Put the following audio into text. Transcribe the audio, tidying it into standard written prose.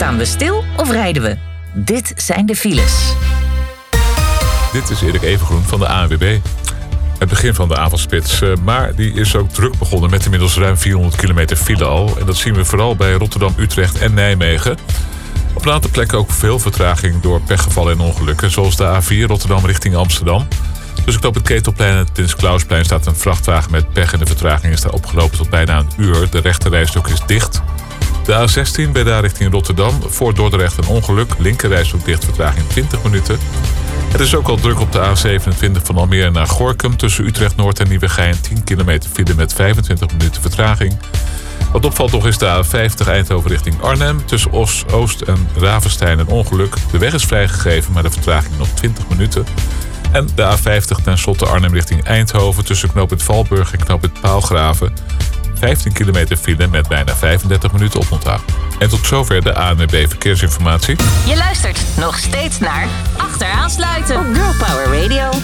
Staan we stil of rijden we? Dit zijn de files. Dit is Erik Evengroen van de ANWB. Het begin van de avondspits, maar die is ook druk begonnen met inmiddels ruim 400 kilometer file al. En dat zien we vooral bij Rotterdam, Utrecht en Nijmegen. Op een aantal plekken ook veel vertraging door pechgevallen en ongelukken, zoals de A4 Rotterdam richting Amsterdam. Dus op het Ketelplein en het Prins Klausplein staat een vrachtwagen met pech en de vertraging is daar opgelopen tot bijna een uur. De rechterrijstok is dicht. De A16 bij daar richting Rotterdam, voor Dordrecht een ongeluk. Linkerrijstok dicht, vertraging 20 minuten. Het is ook al druk op de A27 van Almere naar Gorinchem. Tussen Utrecht Noord en Nieuwegein 10 kilometer file met 25 minuten vertraging. Wat opvalt nog is de A50 Eindhoven richting Arnhem. Tussen Oost en Ravenstein een ongeluk. De weg is vrijgegeven, maar de vertraging nog 20 minuten. En de A50 ten slotte Arnhem richting Eindhoven. Tussen knooppunt Valburg en knooppunt Paalgraven. 15 kilometer file met bijna 35 minuten oponthoud. En tot zover de ANWB Verkeersinformatie. Je luistert nog steeds naar Achteraan Sluiten op Girl Power Radio.